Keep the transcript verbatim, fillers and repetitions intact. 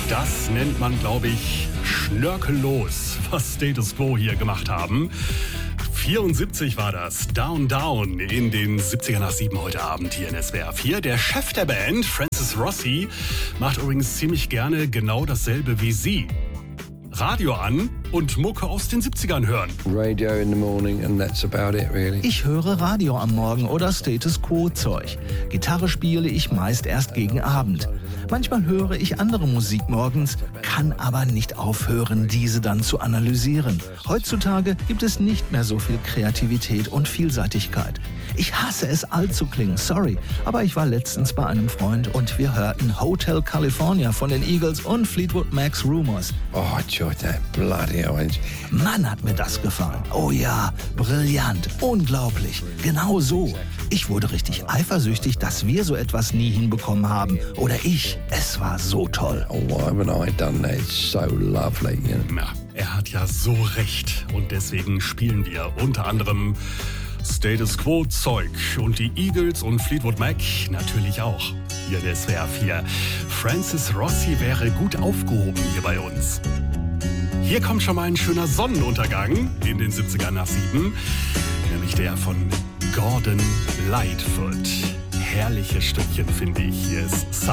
Das nennt man, glaube ich, schnörkellos, was Status Quo hier gemacht haben. vierundsiebzig war das, Down Down in den siebziger nach sieben heute Abend hier in S W R vier. Der Chef der Band, Francis Rossi, macht übrigens ziemlich gerne genau dasselbe wie Sie. Radio an und Mucke aus den siebzigern hören. Radio in the morning and that's about it really. Ich höre Radio am Morgen oder Status Quo Zeug. Gitarre spiele ich meist erst gegen Abend. Manchmal höre ich andere Musik morgens, kann aber nicht aufhören, diese dann zu analysieren. Heutzutage gibt es nicht mehr so viel Kreativität und Vielseitigkeit. Ich hasse es, alt zu klingen, sorry, aber ich war letztens bei einem Freund und wir hörten Hotel California von den Eagles und Fleetwood Mac's Rumors. Oh, George, that bloody orange. Mann, hat mir das gefallen. Oh ja, brillant, unglaublich, genau so. Ich wurde richtig eifersüchtig, dass wir so etwas nie hinbekommen haben. Oder ich. Es war so toll. Oh, why haven't I done that? It's so lovely. You know? Na, er hat ja so recht. Und deswegen spielen wir unter anderem Status Quo Zeug und die Eagles und Fleetwood Mac natürlich auch. Hier in der S W R vier. Francis Rossi wäre gut aufgehoben hier bei uns. Hier kommt schon mal ein schöner Sonnenuntergang in den siebzigern nach sieben. Nämlich der von Gordon Lightfoot. Herrliches Stückchen, finde ich. Hier ist